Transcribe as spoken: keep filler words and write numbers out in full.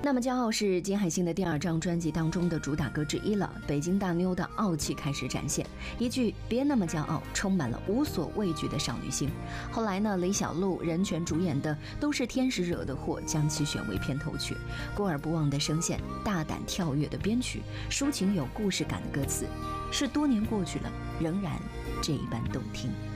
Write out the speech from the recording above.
那么骄傲是金海心的第二张专辑当中的主打歌之一了，北京大妞的傲气开始展现，一句别那么骄傲充满了无所畏惧的少女心。后来呢，李小璐、任泉主演的都是天使惹的祸将其选为片头曲，过而不忘的声线，大胆跳跃的编曲，抒情有故事感的歌词，是多年过去了仍然这一般动听。